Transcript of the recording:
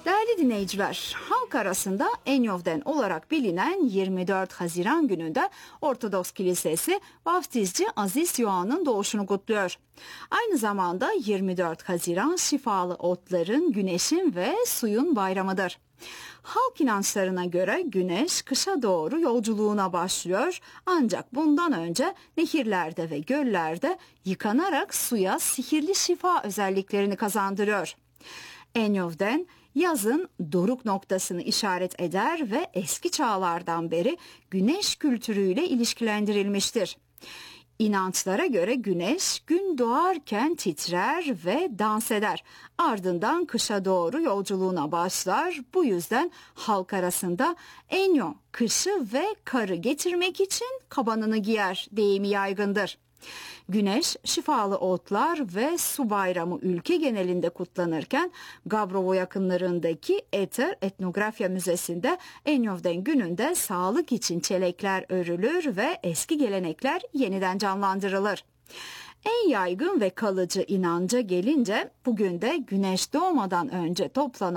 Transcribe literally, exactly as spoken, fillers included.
Değerli dinleyiciler, halk arasında Enyovden olarak bilinen yirmi dört Haziran gününde Ortodoks Kilisesi vaftizci Aziz Yoan'ın doğuşunu kutluyor. Aynı zamanda yirmi dört Haziran şifalı otların, güneşin ve suyun bayramıdır. Halk inançlarına göre güneş kışa doğru yolculuğuna başlıyor, ancak bundan önce nehirlerde ve göllerde yıkanarak suya sihirli şifa özelliklerini kazandırıyor. Enyovden yazın doruk noktasını işaret eder ve eski çağlardan beri güneş kültürüyle ilişkilendirilmiştir. İnançlara göre güneş gün doğarken titrer ve dans eder. Ardından kışa doğru yolculuğuna başlar. Bu yüzden halk arasında Enyo kışı ve karı getirmek için kabanını giyer deyimi yaygındır. Güneş, şifalı otlar ve su bayramı ülke genelinde kutlanırken Gabrovo yakınlarındaki Ether Etnografya Müzesi'nde Enyovden gününde sağlık için çelekler örülür ve eski gelenekler yeniden canlandırılır. En yaygın ve kalıcı inanca gelince bugün de güneş doğmadan önce toplanan